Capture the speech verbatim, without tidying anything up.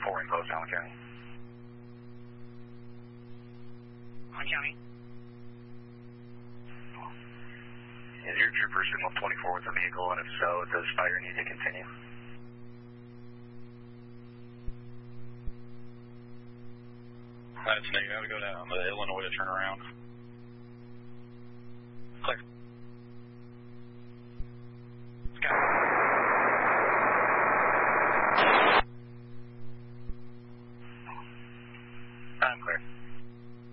four enclosed Allen County. Allen County. Is your trooper signal twenty-four with the vehicle, and if so, does fire need to continue? That's negative. I would go down the Illinois to turn around. Click.